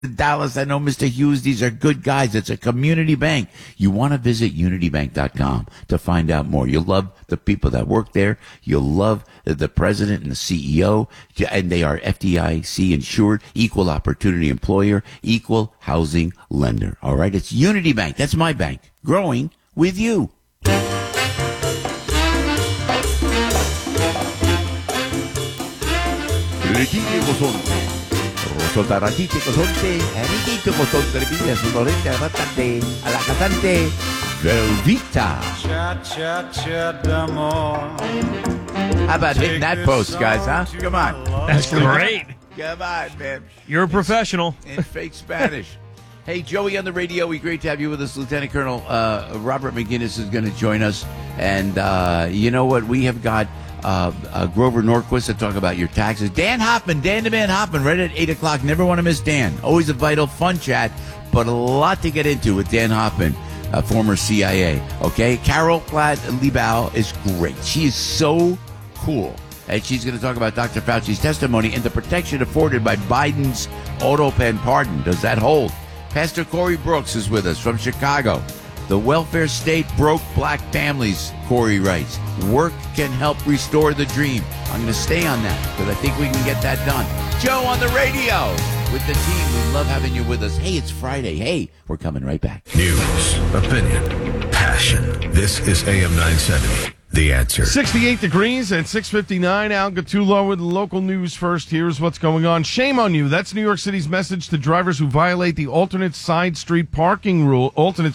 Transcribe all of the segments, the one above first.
Dallas. I know Mr. Hughes. These are good guys. It's a community bank. You want to visit unitybank.com to find out more. You'll love the people that work there. You'll love the president and the CEO. And they are FDIC insured, equal opportunity employer, equal housing lender. All right. It's Unity Bank. That's my bank. Growing with you. Velveeta. How about hitting that post, guys, huh? Come on. That's great. Come on, man. You're a professional. In fake Spanish. Hey, Joey on the radio. We great to have you with us. Lieutenant Colonel Robert McGinnis is going to join us. And you know what? We have got Grover Norquist to talk about your taxes. Dan Hoffman, Dan the Man Hoffman, right at 8 o'clock. Never want to miss Dan. Always a vital, fun chat, but a lot to get into with Dan Hoffman, former CIA. Okay? Carol Platt-Liebau is great. She is so cool. And she's going to talk about Dr. Fauci's testimony and the protection afforded by Biden's auto pen pardon. Does that hold? Pastor Corey Brooks is with us from Chicago. The welfare state broke black families, Corey writes. Work can help restore the dream. I'm going to stay on that because I think we can get that done. Joe on the radio with the team. We love having you with us. Hey, it's Friday. Hey, we're coming right back. News, opinion, passion. This is AM 970. The Answer. 68 degrees at 6:59. Al Gattulo with local news first. Here's what's going on. Shame on you. That's New York City's message to drivers who violate the alternate side street parking rules.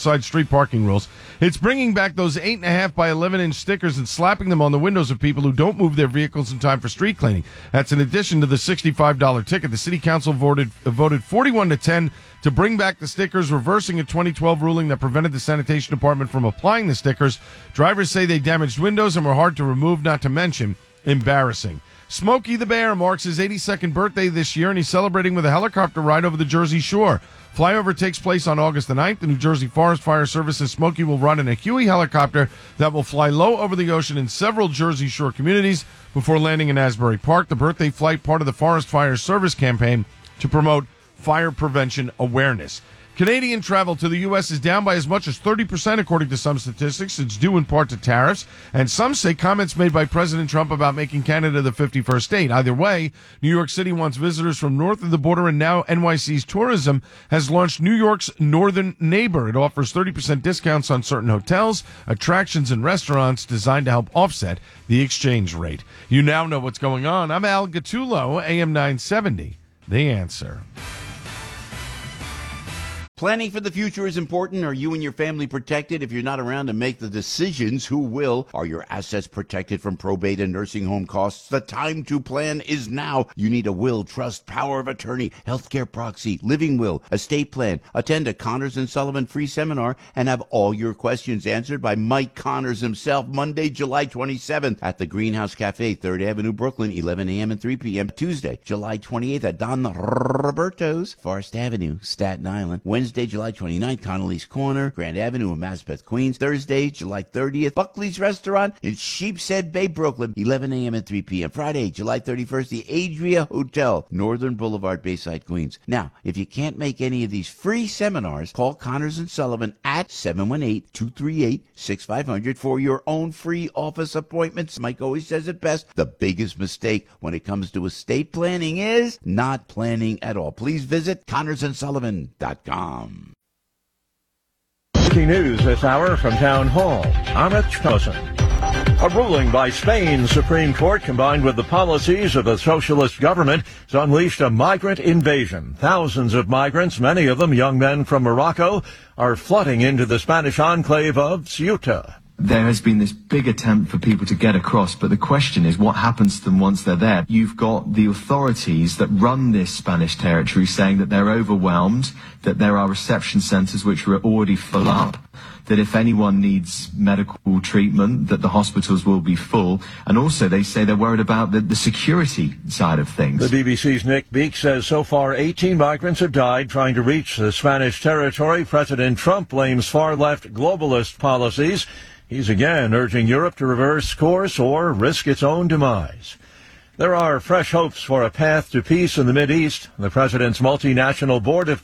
It's bringing back those 8.5 by 11-inch stickers and slapping them on the windows of people who don't move their vehicles in time for street cleaning. That's in addition to the $65 ticket. The city council voted 41-10 to bring back the stickers, reversing a 2012 ruling that prevented the sanitation department from applying the stickers. Drivers say they damaged windows and were hard to remove, not to mention embarrassing. Smokey the Bear marks his 82nd birthday this year, and he's celebrating with a helicopter ride over the Jersey Shore. Flyover takes place on August the 9th. The New Jersey Forest Fire Service says Smokey will run in a Huey helicopter that will fly low over the ocean in several Jersey Shore communities before landing in Asbury Park. The birthday flight, part of the Forest Fire Service campaign to promote fire prevention awareness. Canadian travel to the U.S. is down by as much as 30%, according to some statistics. It's due in part to tariffs, and some say comments made by President Trump about making Canada the 51st state. Either way, New York City wants visitors from north of the border, and now NYC's tourism has launched New York's Northern Neighbor. It offers 30% discounts on certain hotels, attractions, and restaurants designed to help offset the exchange rate. You now know what's going on. I'm Al Gattulo, AM 970, The Answer. Planning for the future is important. Are you and your family protected? If you're not around to make the decisions, who will? Are your assets protected from probate and nursing home costs? The time to plan is now. You need a will, trust, power of attorney, healthcare proxy, living will, estate plan. Attend a Connors & Sullivan free seminar and have all your questions answered by Mike Connors himself, Monday, July 27th at the Greenhouse Cafe, 3rd Avenue, Brooklyn, 11 a.m. and 3 p.m. Tuesday, July 28th at Don Roberto's, Forest Avenue, Staten Island. Wednesday, July 29th, Connolly's Corner, Grand Avenue in Maspeth, Queens. Thursday, July 30th, Buckley's Restaurant in Sheepshead Bay, Brooklyn, 11 a.m. and 3 p.m. Friday, July 31st, the Adria Hotel, Northern Boulevard, Bayside, Queens. Now, if you can't make any of these free seminars, call Connors & Sullivan at 718-238-6500 for your own free office appointments. Mike always says it best. The biggest mistake when it comes to estate planning is not planning at all. Please visit ConnorsandSullivan.com. Breaking news this hour from Town Hall. Amit Chosin. A ruling by Spain's Supreme Court, combined with the policies of a socialist government, has unleashed a migrant invasion. Thousands of migrants, many of them young men from Morocco, are flooding into the Spanish enclave of Ceuta. There has been this big attempt for people to get across, but the question is what happens to them once they're there. You've got the authorities that run this Spanish territory saying that they're overwhelmed, that there are reception centres which are already full up, that if anyone needs medical treatment, that the hospitals will be full. And also they say they're worried about the security side of things. The BBC's Nick Beak says so far 18 migrants have died trying to reach the Spanish territory. President Trump blames far-left globalist policies. He's again urging Europe to reverse course or risk its own demise. There are fresh hopes for a path to peace in the Mideast. The president's multinational board of